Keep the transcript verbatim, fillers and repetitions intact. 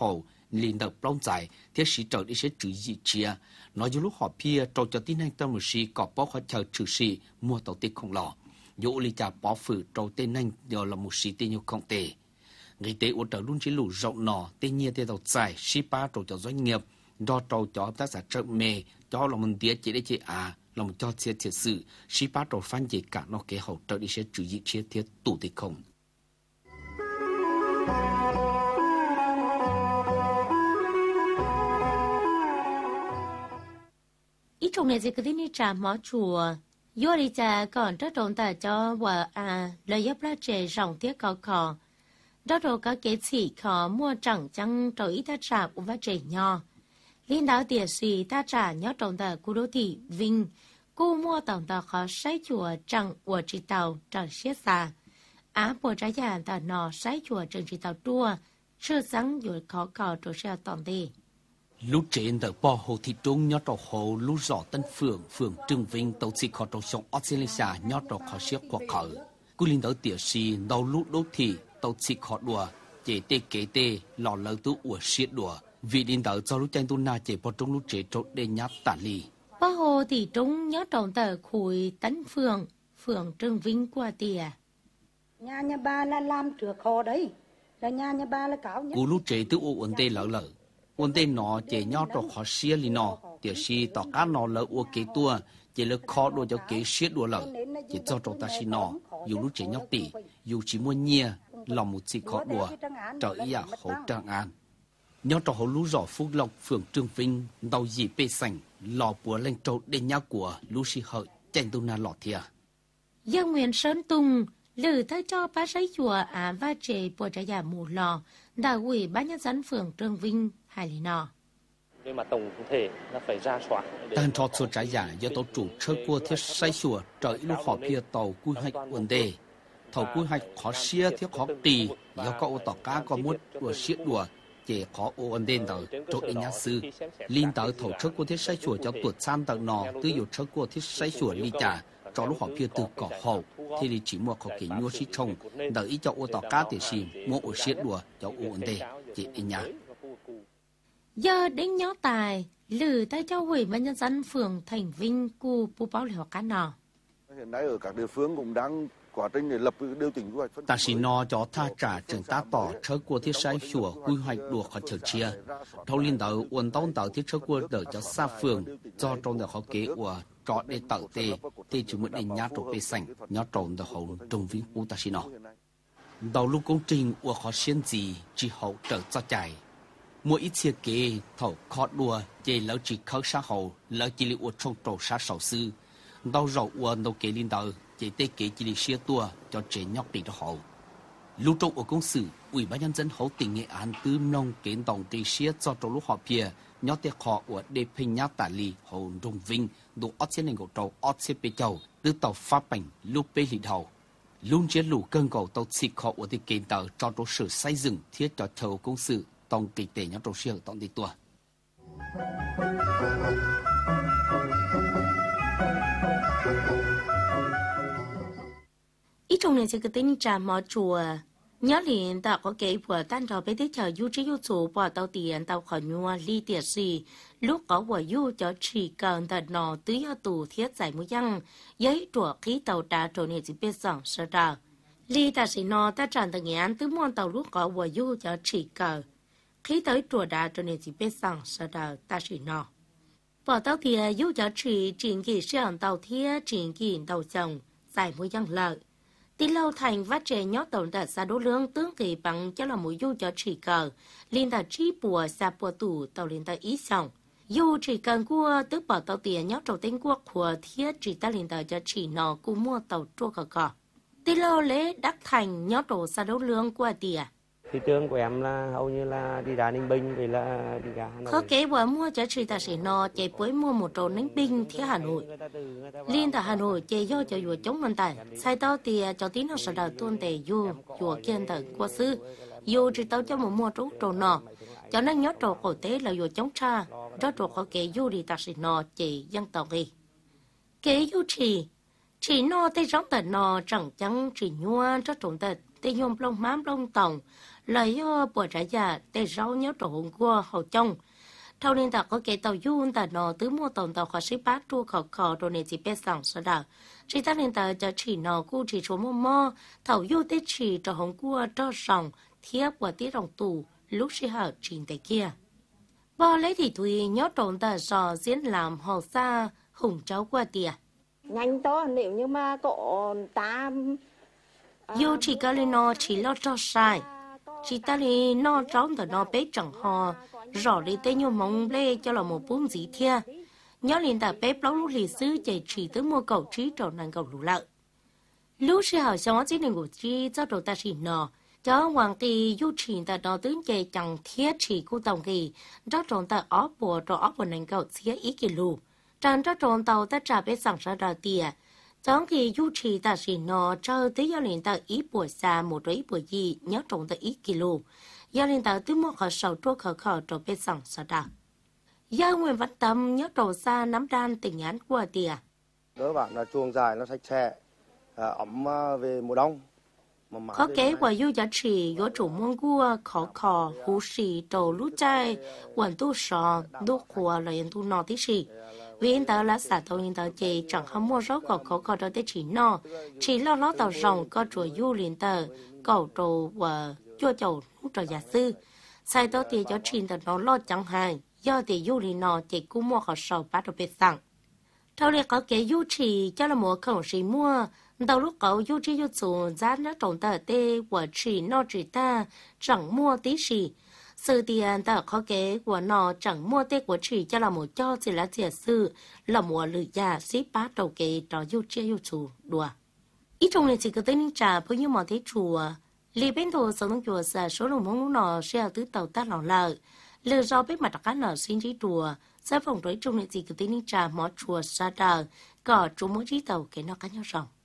hồ liền đập plong dài thiết sĩ trở đi sẽ trừ gì chia nói dù lúc họ pia trâu cho tin anh tâm một sĩ có bó khó chờ trừ sĩ mua tàu tiền không lò dù lý trả bó phử trâu tên anh nhờ là một sĩ tên nhiều không tệ người tế ổn trở luôn chỉ lũ rộng nọ tên nhiên tên tàu dài sĩ ba trâu cho doanh nghiệp do trâu cho tác giả trợ mê cho là một tía chỉ để chế à là một cho chia thiệt sự sĩ ba trâu phán gì cả nó kế hậu trở đi sẽ trừ gì chia thiết tủ tiền không ít trong này thì cái tin trả mỏ chùa, do đi trả còn rất trọng tại cho vợ à lời giúp ra trẻ rộng tiếc cao cỏ, đó rồi các kế chỉ khó mua chẳng chẳng rồi ít ta trả của vợ trẻ nhỏ, liên đạo tiền sĩ ta trả nhớ trọng tại khu đô thị Vinh, cô mua tổng tàu khó sai chùa chẳng của chỉ tàu chẳng xiết xa, á bộ trái nhà tàu nọ sai chùa chẳng chỉ tàu tua, chưa sáng rồi khó cỏ rồi sẽ tổng đi. lúc trên tờ bò hồ thị trung nhớ trò hồ lúc rõ tân phường phường Trương Vinh tàu xịt khó trò sông Australia nhớ trò khó siết qua khởi cú linh tàu tiểu si đầu lúc đốt thị tàu xịt khó đùa chế tê kế tê lò lơ tu ủa siết đùa vì linh tàu cho lúc tranh tu na chế bò trung lúc chế trộn đê nhát tả lì bò hồ thị trung nhớ tròn tờ khối tân phường phường Trương Vinh qua tìa nhà nhà ba là làm trước họ đấy là nhà nhà ba là cáo nhất cú lúc chế tu ủa tê lỡ lỡ ôn tên nó chế nhau trò khó xia lì nó tiểu si tỏ cá nó lỡ ua kế tua chế lỡ khó đua cho kế xiết đua lỡ chế cho trò ta xì nó dù lúc chế nhau tỉ dù chỉ mua nhia lòng một xì khó đua trở ý à hỗ trang an nhau trò hỗ lũ rõ phúc lộc phường Trương Vinh đầu dì bê sành lò bùa lên trâu đến nhau của lũ xì hợi tranh tu na lọ thìa dân Nguyễn Sơn Tùng lử thay cho bác sĩ chùa á và chế bộ trả giả mù lò đã ủy ban nhân dân phường Trương Vinh hai lý nọ. Về mặt tổng thể là phải ra soát. Tăng cho số trái giả do tổ chủ车过thiết sai chùa trở lúc họ kia tàu quy hoạch vấn đề. Thầu quy hoạch khó xia thiết khó trì do có ô tỏ cá có muốn đùa xiết đùa chỉ khó ô vấn đề tàu chỗ ý nhà sư. Liên tàu thầu车过thiết sai chùa cho tuột san tàu nọ tư dụ车过thiết sai chùa ly trả cho lúc họ kia từ cỏ hậu thì thì chỉ mua khó kỹ mua xí trồng đợi ý cho ô tỏ cá thì xì mua ô xiết đùa cho ô vấn đề chỉ ý nhà. Giờ đến nhó tài lử tay cho ủy ban nhân dân phường Thành Vinh cu pu báo liệu cá nọ. Hiện nay ở các địa phương cũng đang quá trình để lập điều chỉnh quy hoạch. Ta chỉ no cho tha trả trường ta tỏ车过thiết sai chùa quy hoạch đùa khó chờ chia. Thâu liên đạo uốn tông tạo thiết车过đỡ cho xa phường cho trong được họ kế của trọ để tạo tê tê chỉ muốn để nhát trộn bê sành nhát trộn được hậu Trương Vinh u ta chỉ no. Đầu lúc công trình của họ xuyên gì chỉ hậu trở cho chạy. Mỗi ít thiết kế thầu khó đùa chế lỡ chỉ khởi xã hậu lỡ chỉ li uất trong trổ xã sầu sư đau rầu uất đâu kế liên đạo chế tê kế chỉ li xia tua cho chế nhóc đi đó hậu lưu trong ở công sự ủy ban nhân dân hậu tỉnh Nghệ An tư nông kiến tổng trị xia cho trổ lúc họ pia nhóc tê khó uất để phình nhát tả lì hậu Trung Vinh đủ ót xia nền cổ trâu ót xia bê châu từ tàu pháp bành lúc bê lì đầu luôn chế lũ cơn cầu tàu xịt khó uất để kiến tàu cho trổ sự xây dựng thiết cho thầu công sự tổng kinh tế nhau trâu siêu tổng đi tua. Ít trong này sẽ có tên trả mỏ chùa nhớ liền tạo có kế của tan trò bế tế chờ du trí du chủ bỏ tàu tiền tàu khỏi nhua ly tiệt gì lúc có của du cho chỉ cần thật nọ tứ do tù thiết giải mũi răng giấy trùa khí tàu trả trổ này chỉ biết sẵn sơ trà ly ta sĩ nọ ta tràn từ nghệ án tứ môn tàu lúc có của du cho chỉ cờ khi tới chùa đà cho nên chỉ biết rằng sau đó ta chỉ nọ bỏ tàu thìa dù cho chỉ triển kỳ sưởng tàu thìa triển kỳ tàu chồng giải mũi răng lợi tí lâu thành vắt trẻ nhót tàu đặt ra đỗ lương tương kỳ bằng cho là mũi du cho chỉ cờ liên ta chi bùa xa bùa tủ tàu liên ta ý xong dù chỉ cần cua tức bỏ tàu tiền nhót trầu tên quốc của thiết chỉ ta liên ta cho chỉ nọ cú mua tàu chua cờ cờ tí lâu lễ đắc thành nhót trầu xa đỗ lương qua tìa. Thị trường của em là hầu như là đi ra Ninh Bình thì là đi ra Hà Nội. Khó kế vừa mua cho chị ta sẽ no chạy cuối mua một trâu Ninh Bình phía Hà Nội. Liên tại Hà Nội chạy do cho vừa chống mình tài. Sai tao thì cho tí nó sẽ đào tuôn tề dù vừa kiên tờ qua sư. Dù chỉ tao cho một mua trâu trâu nọ. Cho nên nhớ trâu cổ tế là vừa chống cha. Cho trâu khó kế dù đi ta sẽ no chạy dân tàu đi. Kế dù chỉ. Chỉ no tê rõng tờ nọ chẳng chẳng chỉ nhua cho trộn tờ. Tê nhôm lông mám lông tổng. lời do bộ trả giả để rau nhớ trộn hôm qua hậu trong thâu liên tạc có cái tàu du tàu nọ tứ mua tàu tàu khó sĩ bát tru khó khó đồ này chỉ biết sẵn sơ đạo chỉ ta liên tạc cho chỉ nọ cu chỉ số mò mò thầu du tết chỉ cho hôm qua cho sòng thiếp và tiết rồng tù lúc sĩ hở trình tại kia bò lấy thì tùy nhớ trộn tàu sò diễn làm hồ xa hùng cháu qua tìa nhanh to nếu như mà có ta dù chỉ có lên nó chỉ lo cho sai chỉ ta li nó trống tờ nó bé chẳng hò rõ đi tên nhiều mong lê cho là một bốn gì thia nhớ liền ta bé lâu lúc lịch sử chạy chỉ tới mua cầu trí trầu nàng cầu lũ lợ lúc sẽ hỏi xong chỉ nên của chi cho đồ ta chỉ nọ cho hoàng kỳ du chỉ ta đó tướng chạy chẳng thiết chỉ của tổng kỳ cho tròn ta ó bùa cho ó bùa nàng cầu xía ý kỳ lù tràn cho tròn tàu ta trả bé sẵn ra đào tìa trong khi du trì ta chỉ nó cho tới giao liên ta ý bùa xa một ít bùa gì nhớ trồng ta ít kilo giao liên ta tới một khẩu sầu trôi khẩu khẩu cho biết rằng sao đó giao nguyên văn tâm nhớ trồng xa nắm đan tình án qua tìa cơ bản là chuồng dài nó sạch sẽ ấm về mùa đông có kế của du giá trị có chủ môn cua khó khó hú xì trầu lú chay quần tu sò đu khua là yên tu nọ tí xì vì anh ta là xã thôn anh ta chỉ chẳng không mua rau có khó khó đó để chỉ nọ chỉ lo lo tàu rồng có chuột du liền tờ cầu trầu và chua chầu trò giả sư sai đó thì cho trình tờ nó lo chẳng hạn do thì du liền nọ chỉ cũng mua khó sầu bắt được biết rằng thâu liệt có kế du chỉ cho là mua không chỉ mua đầu lúc cậu du chỉ du chủ giá nó trồng tờ tê và chỉ nó chỉ ta chẳng mua tí gì sự tiền ta có kế của nó chẳng mua tê của chỉ cho là một cho chỉ là thiệt sự là một lựa già xếp bát đầu kế đó du chỉ du chủ đùa ít trong này chỉ có tên trả bao nhiêu mà thế chùa li bên đồ sống trong chùa là số lượng món nó sẽ từ tàu ta lỏng lợ lừa do biết mặt các nó xin chỉ chùa sẽ phòng đối trong này chỉ có tên trả món chùa sa đờ có chúng muốn chỉ tàu cái nó cá nhau rồng